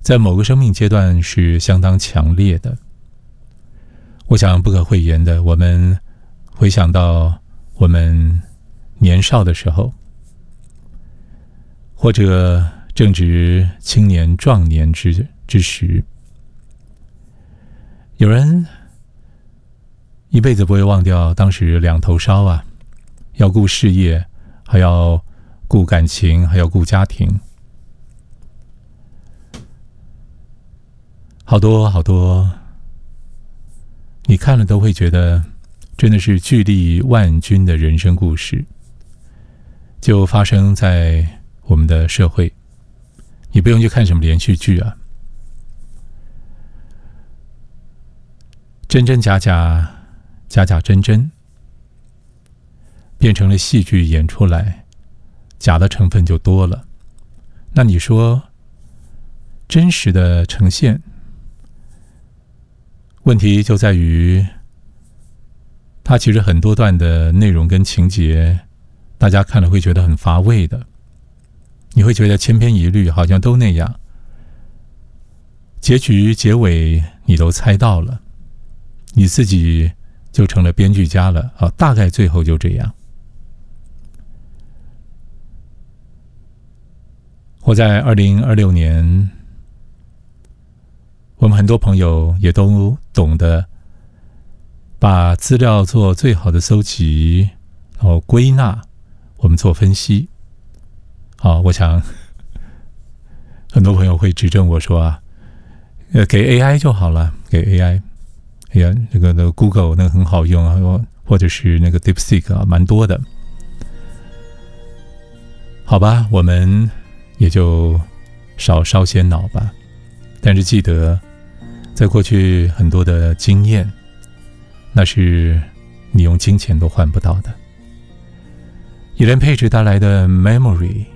在某个生命阶段是相当强烈的。我想不可讳言的，我们回想到我们年少的时候，或者正值青年壮年之时，有人一辈子不会忘掉当时两头烧啊，要顾事业，还要顾感情，还要顾家庭，好多好多，你看了都会觉得真的是巨力万钧的人生故事，就发生在我们的社会。你不用去看什么连续剧啊，真真假假，假假真真，变成了戏剧演出来，假的成分就多了。那你说真实的呈现，问题就在于它其实很多段的内容跟情节，大家看了会觉得很乏味的，你会觉得千篇一律，好像都那样，结局结尾你都猜到了，你自己就成了编剧家了啊，大概最后就这样。我在2026年，我们很多朋友也都懂得把资料做最好的搜集，然后归纳，我们做分析。我想很多朋友会指正我说啊，给 AI 就好了，给 AI。哎呀，那个 Google 那个很好用啊，或者是那个 DeepSeek 啊，蛮多的。好吧，我们也就少烧些脑吧。但是记得，在过去很多的经验，那是你用金钱都换不到的。以人配置带来的 Memory。